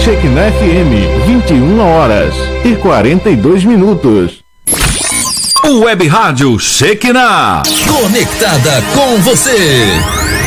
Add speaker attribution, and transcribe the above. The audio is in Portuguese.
Speaker 1: Shekinah FM, 21h42.
Speaker 2: Web Rádio Shekinah, conectada com você.